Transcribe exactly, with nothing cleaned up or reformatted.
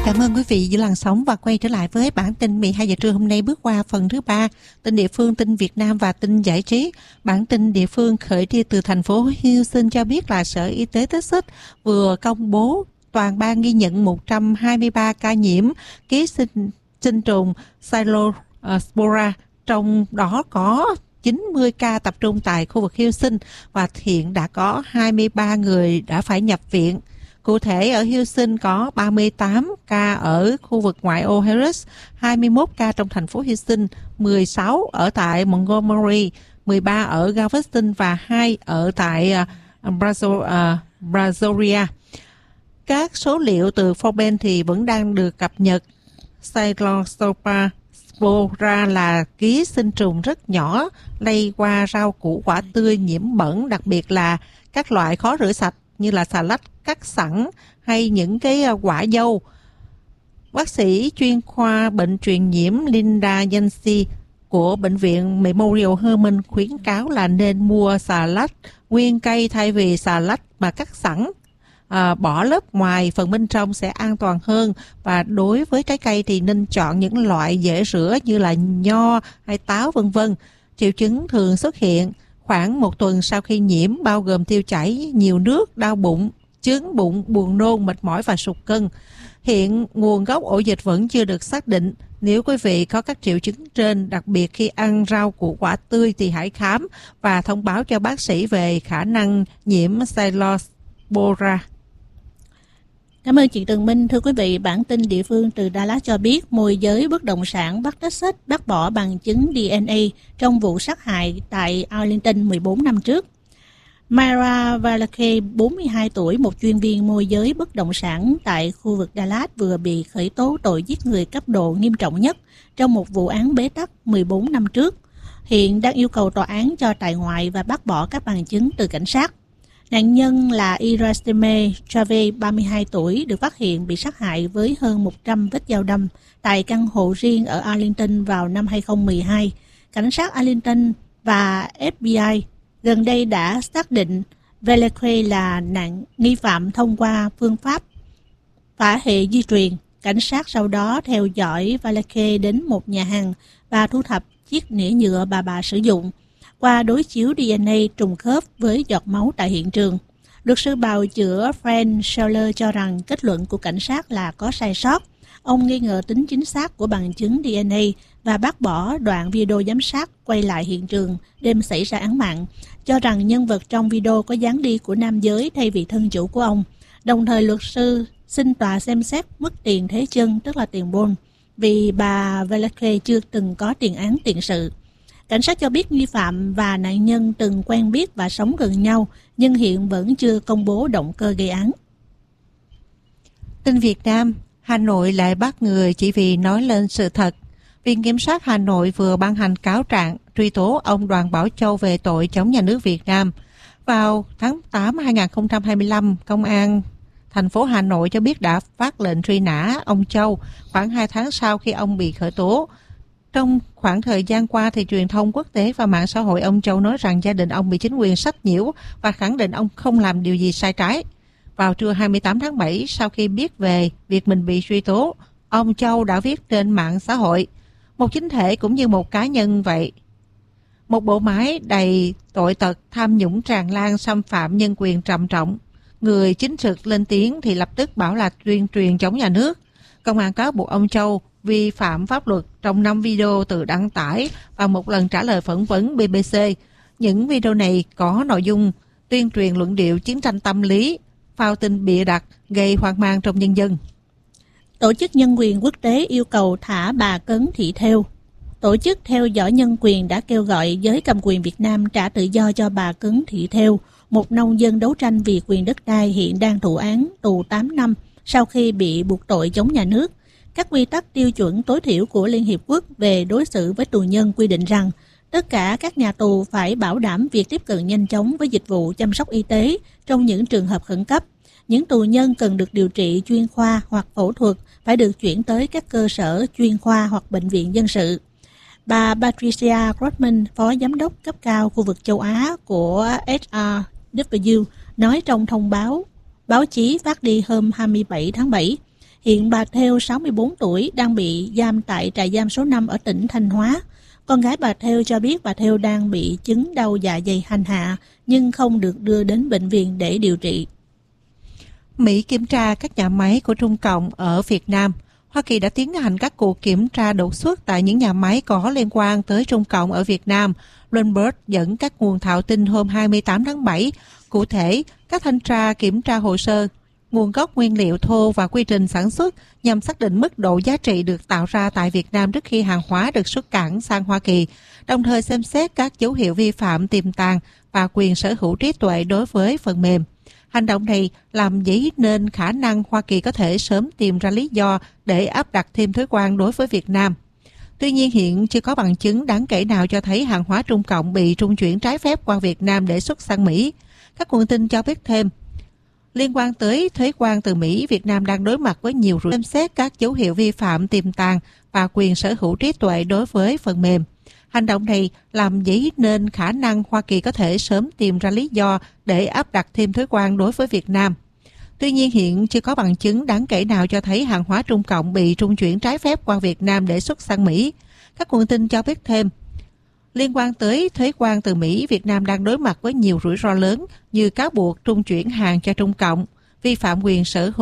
Cảm ơn quý vị giữ làn sóng và quay trở lại với bản tin mười hai giờ trưa hôm nay, bước qua phần thứ ba, tin địa phương, tin Việt Nam và tin giải trí. Bản tin địa phương khởi đi từ thành phố Houston cho biết là Sở Y tế Texas vừa công bố toàn bang ghi nhận một trăm hai mươi ba ca nhiễm ký sinh, sinh trùng Cyclospora, trong đó có chín mươi ca tập trung tại khu vực Houston và hiện đã có hai mươi ba người đã phải nhập viện. Cụ thể ở Houston có ba mươi tám ca ở khu vực ngoại ô Harris, hai mươi mốt ca trong thành phố Houston, mười sáu ở tại Montgomery, mười ba ở Galveston và hai ở tại uh, Brazoria. Các số liệu từ Forbes thì vẫn đang được cập nhật. Cyclospora là ký sinh trùng rất nhỏ lây qua rau củ quả tươi nhiễm bẩn, đặc biệt là các loại khó rửa sạch như là xà lách cắt sẵn hay những cái quả dâu. Bác sĩ chuyên khoa bệnh truyền nhiễm Linda Yancey của bệnh viện Memorial Hermann khuyến cáo là nên mua xà lách nguyên cây thay vì xà lách mà cắt sẵn. À, bỏ lớp ngoài, phần bên trong sẽ an toàn hơn, và đối với trái cây thì nên chọn những loại dễ rửa như là nho hay táo vân vân. Triệu chứng thường xuất hiện khoảng một tuần sau khi nhiễm, bao gồm tiêu chảy, nhiều nước, đau bụng, chướng bụng, buồn nôn, mệt mỏi và sụt cân. Hiện nguồn gốc ổ dịch vẫn chưa được xác định. Nếu quý vị có các triệu chứng trên, đặc biệt khi ăn rau củ quả tươi thì hãy khám và thông báo cho bác sĩ về khả năng nhiễm Cyclospora. Cảm ơn chị Tường Minh. Thưa quý vị, bản tin địa phương từ Dallas cho biết môi giới bất động sản Bắc Texas bác bỏ bằng chứng đê en a trong vụ sát hại tại Arlington mười bốn năm trước. Myra Valake, bốn mươi hai tuổi, một chuyên viên môi giới bất động sản tại khu vực Dallas, vừa bị khởi tố tội giết người cấp độ nghiêm trọng nhất trong một vụ án bế tắc mười bốn năm trước. Hiện đang yêu cầu tòa án cho tại ngoại và bác bỏ các bằng chứng từ cảnh sát. Nạn nhân là Irasteme Chavez, ba mươi hai tuổi, được phát hiện bị sát hại với hơn một trăm vết dao đâm tại căn hộ riêng ở Arlington vào năm hai không một hai. Cảnh sát Arlington và ép bê i gần đây đã xác định Valake là nạn nghi phạm thông qua phương pháp phả hệ di truyền. Cảnh sát sau đó theo dõi Valake đến một nhà hàng và thu thập chiếc nĩa nhựa bà bà sử dụng. Qua đối chiếu đê en a trùng khớp với giọt máu tại hiện trường, luật sư bào chữa Frank Scheller cho rằng kết luận của cảnh sát là có sai sót. Ông nghi ngờ tính chính xác của bằng chứng đê en a và bác bỏ đoạn video giám sát quay lại hiện trường đêm xảy ra án mạng, cho rằng nhân vật trong video có dáng đi của nam giới thay vì thân chủ của ông. Đồng thời luật sư xin tòa xem xét mức tiền thế chân, tức là tiền bond, vì bà Valake chưa từng có tiền án tiền sự. Cảnh sát cho biết nghi phạm và nạn nhân từng quen biết và sống gần nhau, nhưng hiện vẫn chưa công bố động cơ gây án. Tin Việt Nam, Hà Nội lại bắt người chỉ vì nói lên sự thật. Viện Kiểm sát Hà Nội vừa ban hành cáo trạng truy tố ông Đoàn Bảo Châu về tội chống nhà nước Việt Nam. Vào tháng tám năm hai không hai lăm, Công an thành phố Hà Nội cho biết đã phát lệnh truy nã ông Châu khoảng hai tháng sau khi ông bị khởi tố. Trong khoảng thời gian qua thì truyền thông quốc tế và mạng xã hội, ông Châu nói rằng gia đình ông bị chính quyền sách nhiễu và khẳng định ông không làm điều gì sai trái. Vào trưa hai mươi tám tháng bảy, sau khi biết về việc mình bị truy tố, ông Châu đã viết trên mạng xã hội: một chính thể cũng như một cá nhân vậy. Một bộ máy đầy tội tật, tham nhũng tràn lan, xâm phạm nhân quyền trầm trọng. Người chính trực lên tiếng thì lập tức bảo là tuyên truyền chống nhà nước. Công an cáo buộc ông Châu vi phạm pháp luật trong năm video tự đăng tải và một lần trả lời phỏng vấn bê bê xê. Những video này có nội dung tuyên truyền luận điệu chiến tranh tâm lý, phao tin bịa đặt, gây hoang mang trong nhân dân. Tổ chức Nhân quyền Quốc tế yêu cầu thả bà Cấn Thị Thêu. Tổ chức theo dõi nhân quyền đã kêu gọi giới cầm quyền Việt Nam trả tự do cho bà Cấn Thị Thêu, một nông dân đấu tranh vì quyền đất đai hiện đang thụ án tù tám năm sau khi bị buộc tội chống nhà nước. Các quy tắc tiêu chuẩn tối thiểu của Liên Hiệp Quốc về đối xử với tù nhân quy định rằng tất cả các nhà tù phải bảo đảm việc tiếp cận nhanh chóng với dịch vụ chăm sóc y tế trong những trường hợp khẩn cấp. Những tù nhân cần được điều trị chuyên khoa hoặc phẫu thuật phải được chuyển tới các cơ sở chuyên khoa hoặc bệnh viện dân sự. Bà Patricia Grossman, Phó Giám đốc cấp cao khu vực châu Á của ét rờ vê, nói trong thông báo báo chí phát đi hôm hai mươi bảy tháng bảy, Hiện bà Thêu, sáu mươi bốn tuổi, đang bị giam tại trại giam số năm ở tỉnh Thanh Hóa. Con gái bà Thêu cho biết bà Thêu đang bị chứng đau dạ dày hành hạ nhưng không được đưa đến bệnh viện để điều trị. Mỹ kiểm tra các nhà máy của Trung Cộng ở Việt Nam. Hoa Kỳ đã tiến hành các cuộc kiểm tra đột xuất tại những nhà máy có liên quan tới Trung Cộng ở Việt Nam. Bloomberg dẫn các nguồn thạo tin hôm hai mươi tám tháng bảy. Cụ thể, các thanh tra kiểm tra hồ sơ, nguồn gốc nguyên liệu thô và quy trình sản xuất nhằm xác định mức độ giá trị được tạo ra tại Việt Nam trước khi hàng hóa được xuất cảng sang Hoa Kỳ, đồng thời xem xét các dấu hiệu vi phạm tiềm tàng và quyền sở hữu trí tuệ đối với phần mềm. Hành động này làm dấy nên khả năng Hoa Kỳ có thể sớm tìm ra lý do để áp đặt thêm thuế quan đối với Việt Nam. Tuy nhiên hiện chưa có bằng chứng đáng kể nào cho thấy hàng hóa Trung Cộng bị trung chuyển trái phép qua Việt Nam để xuất sang Mỹ. Các nguồn tin cho biết thêm, liên quan tới thuế quan từ Mỹ, Việt Nam đang đối mặt với nhiều rủi ro xem xét các dấu hiệu vi phạm tiềm tàng và quyền sở hữu trí tuệ đối với phần mềm. Hành động này làm dấy nên khả năng Hoa Kỳ có thể sớm tìm ra lý do để áp đặt thêm thuế quan đối với Việt Nam. Tuy nhiên hiện chưa có bằng chứng đáng kể nào cho thấy hàng hóa Trung Cộng bị trung chuyển trái phép qua Việt Nam để xuất sang Mỹ. Các nguồn tin cho biết thêm, liên quan tới thuế quan từ Mỹ, Việt Nam đang đối mặt với nhiều rủi ro lớn như cáo buộc trung chuyển hàng cho Trung Cộng, vi phạm quyền sở hữu